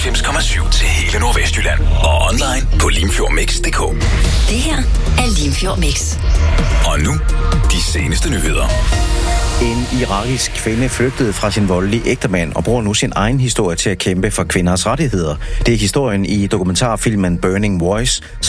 98,7 til hele Nordvestjylland. Og online på limfjordmix.dk. Det her er Limfjord Mix. Og nu, de seneste nyheder. En irakisk kvinde flygtede fra sin voldelige ægtemand og bruger nu sin egen historie til at kæmpe for kvinders rettigheder. Det er historien i dokumentarfilmen Burning Voice,